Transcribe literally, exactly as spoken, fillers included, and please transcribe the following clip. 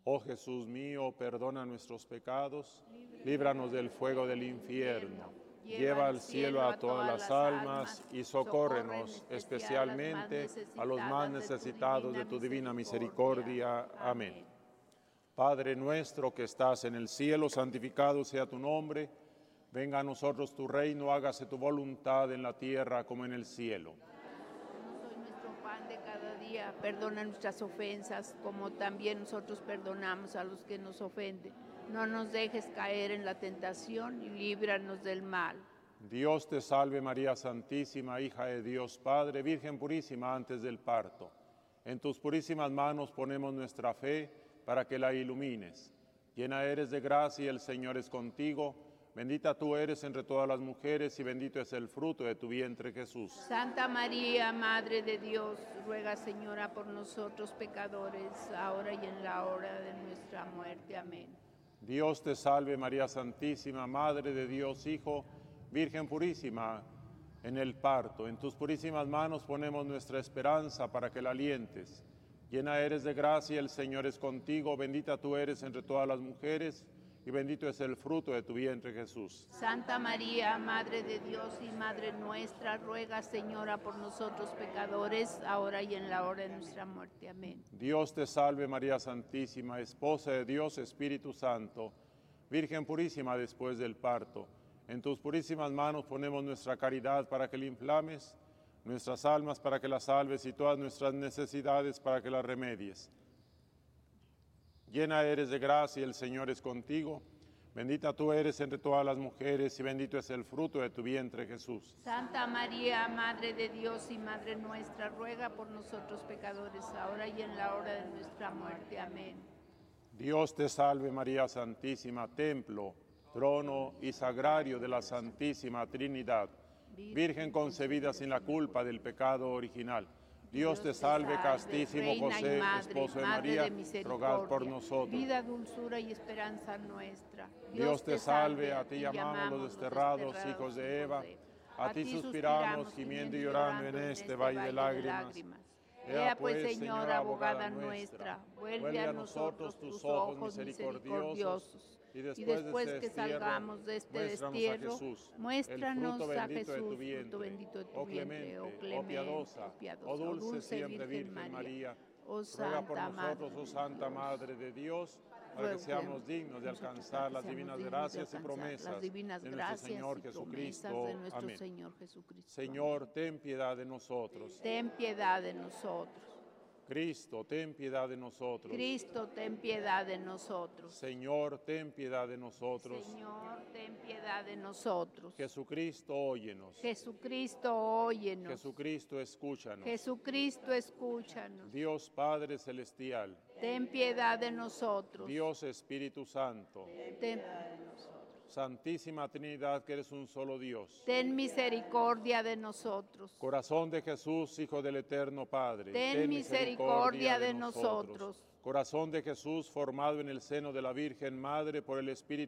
Oh Jesús mío, perdona nuestros pecados, líbranos del fuego del infierno, lleva al cielo a todas las almas y socórrenos especialmente a los más necesitados de tu divina misericordia. Amén. Padre nuestro que estás en el cielo, santificado sea tu nombre. Venga a nosotros tu reino, hágase tu voluntad en la tierra como en el cielo. Pan de cada día, perdona nuestras ofensas, como también nosotros perdonamos a los que nos ofenden. No nos dejes caer en la tentación y líbranos del mal. Dios te salve María Santísima, hija de Dios Padre, Virgen purísima antes del parto. En tus purísimas manos ponemos nuestra fe para que la ilumines. Llena eres de gracia y el Señor es contigo. Bendita tú eres entre todas las mujeres y bendito es el fruto de tu vientre, Jesús. Santa María, Madre de Dios, ruega, Señora, por nosotros pecadores, ahora y en la hora de nuestra muerte. Amén. Dios te salve, María Santísima, Madre de Dios, Hijo, Virgen purísima, en el parto. En tus purísimas manos ponemos nuestra esperanza para que la alientes. Llena eres de gracia, el Señor es contigo, bendita tú eres entre todas las mujeres, y bendito es el fruto de tu vientre, Jesús. Santa María, Madre de Dios y Madre nuestra, ruega, Señora, por nosotros pecadores, ahora y en la hora de nuestra muerte. Amén. Dios te salve, María Santísima, Esposa de Dios, Espíritu Santo, Virgen purísima después del parto. En tus purísimas manos ponemos nuestra caridad para que la inflames, nuestras almas para que las salves y todas nuestras necesidades para que las remedies. Llena eres de gracia, el Señor es contigo. Bendita tú eres entre todas las mujeres y bendito es el fruto de tu vientre, Jesús. Santa María, Madre de Dios y Madre nuestra, ruega por nosotros pecadores, ahora y en la hora de nuestra muerte. Amén. Dios te salve, María Santísima, templo, trono y sagrario de la Santísima Trinidad, Virgen concebida sin la culpa del pecado original. Dios te salve, castísimo José, esposo de María, rogad por nosotros. Vida, dulzura y esperanza nuestra. Dios te salve, a ti llamamos los desterrados hijos de Eva, a ti suspiramos, gimiendo y llorando en este valle de lágrimas. Ea pues, Señora, abogada nuestra, vuelve a nosotros tus ojos misericordiosos, y después que salgamos de este destierro, muéstranos a Jesús, fruto bendito de tu vientre, oh clemente, oh piadosa, oh dulce siempre Virgen María, oh ruega por Santa Madre nosotros, oh Santa Madre de Dios, para que seamos dignos de alcanzar las divinas gracias y promesas de nuestro Señor Jesucristo. Amén. Señor, ten piedad de nosotros. Ten piedad de nosotros. Cristo, ten piedad de nosotros. Cristo, ten piedad de nosotros. Señor, ten piedad de nosotros. Señor, ten piedad de nosotros. Jesucristo, óyenos. Jesucristo, óyenos. Jesucristo, escúchanos. Jesucristo, escúchanos. Dios Padre Celestial, ten piedad de nosotros. Dios Espíritu Santo, ten piedad de nosotros. Santísima Trinidad, que eres un solo Dios. Ten misericordia de nosotros. Corazón de Jesús, Hijo del Eterno Padre. Ten, ten misericordia, misericordia de nosotros. nosotros. Corazón de Jesús, formado en el seno de la Virgen Madre por el Espíritu